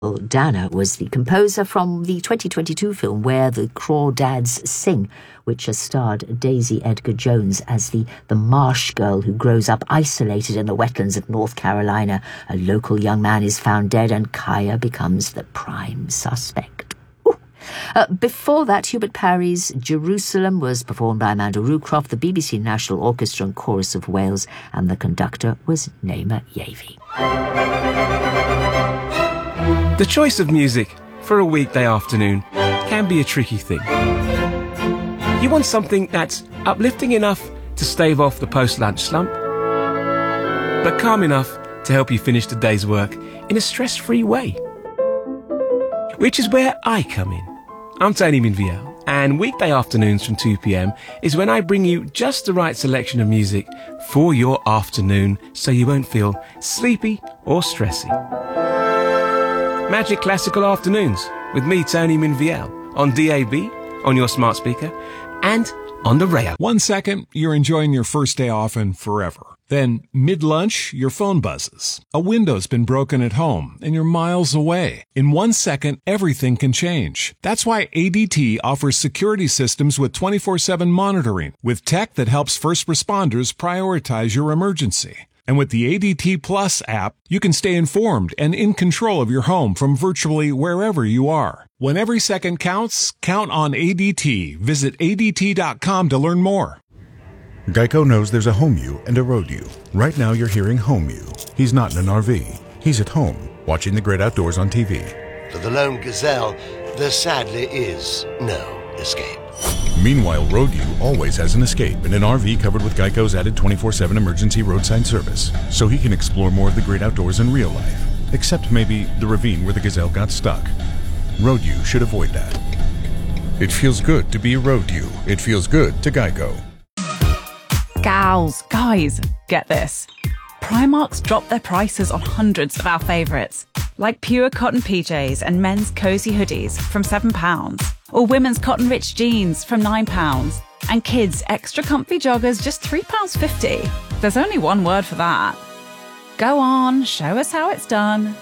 Dana was the composer from the 2022 film Where the Crawdads Sing, which has starred Daisy Edgar Jones as the marsh girl who grows up isolated in the wetlands of North Carolina. A local young man is found dead and Kaya becomes the prime suspect. Before that, Hubert Parry's Jerusalem was performed by Amanda Rucroft, the BBC National Orchestra and Chorus of Wales, and the conductor was Naima Yavi. The choice of music for a weekday afternoon can be a tricky thing. You want something that's uplifting enough to stave off the post-lunch slump, but calm enough to help you finish the day's work in a stress-free way. Which is where I come in. I'm Tony Minviel, and weekday afternoons from 2 p.m. is when I bring you just the right selection of music for your afternoon so you won't feel sleepy or stressy. Magic Classical Afternoons with me, Tony Minviel, on DAB, on your smart speaker, and on the rail. 1 second, you're enjoying your first day off and forever. Then, mid-lunch, your phone buzzes. A window's been broken at home, and you're miles away. In 1 second, everything can change. That's why ADT offers security systems with 24/7 monitoring, with tech that helps first responders prioritize your emergency. And with the ADT Plus app, you can stay informed and in control of your home from virtually wherever you are. When every second counts, count on ADT. Visit ADT.com to learn more. Geico knows there's a home you and a road you. Right now you're hearing home you. He's not in an RV. He's at home, watching the great outdoors on TV. For the lone gazelle, there sadly is no escape. Meanwhile, Road U always has an escape in an RV covered with Geico's added 24/7 emergency roadside service, so he can explore more of the great outdoors in real life. Except maybe the ravine where the gazelle got stuck. Road U should avoid that. It feels good to be Road U. It feels good to Geico. Gals, guys, get this. Primark's dropped their prices on hundreds of our favourites, like pure cotton PJs and men's cosy hoodies from £7, or women's cotton rich jeans from £9, and kids' extra comfy joggers just £3.50. There's only one word for that. Go on, show us how it's done.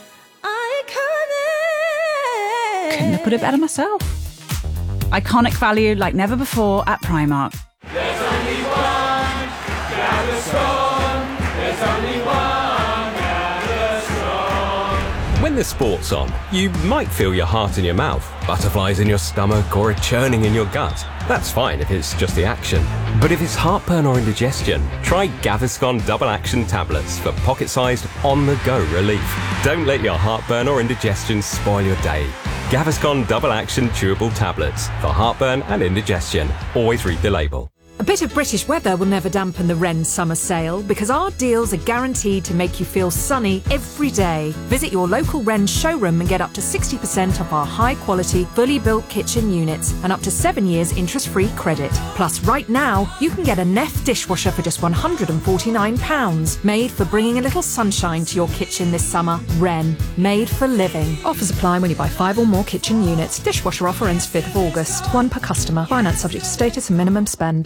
Iconic! Couldn't have put it better myself. Iconic value like never before at Primark. There's only one Gaviscon. There's only one Gaviscon. When the sport's on, you might feel your heart in your mouth, butterflies in your stomach, or a churning in your gut. That's fine if it's just the action. But if it's heartburn or indigestion, try Gaviscon Double Action Tablets for pocket-sized, on-the-go relief. Don't let your heartburn or indigestion spoil your day. Gaviscon Double Action Chewable Tablets for heartburn and indigestion. Always read the label. A bit of British weather will never dampen the Wren summer sale because our deals are guaranteed to make you feel sunny every day. Visit your local Wren showroom and get up to 60% off our high-quality, fully built kitchen units and up to 7 years interest-free credit. Plus, right now, you can get a Neff dishwasher for just £149, made for bringing a little sunshine to your kitchen this summer. Wren, made for living. Offers apply when you buy 5 or more kitchen units. Dishwasher offer ends 5th of August. 1 per customer. Finance subject to status and minimum spend.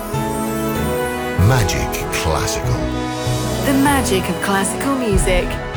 Magic Classical. The magic of classical music.